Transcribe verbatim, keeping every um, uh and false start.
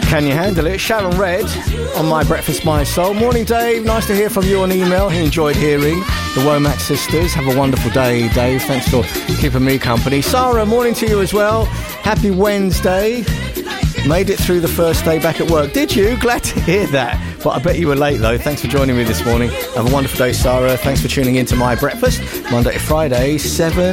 Can you handle it? Sharon Red on My Breakfast, My Soul. Morning, Dave. Nice to hear from you on email. He enjoyed hearing the Womack sisters. Have a wonderful day, Dave. Thanks for keeping me company. Sarah, morning to you as well. Happy Wednesday. Made it through the first day back at work. Did you? Glad to hear that. But I bet you were late, though. Thanks for joining me this morning. Have a wonderful day, Sarah. Thanks for tuning in to My Breakfast. Monday to Friday, seven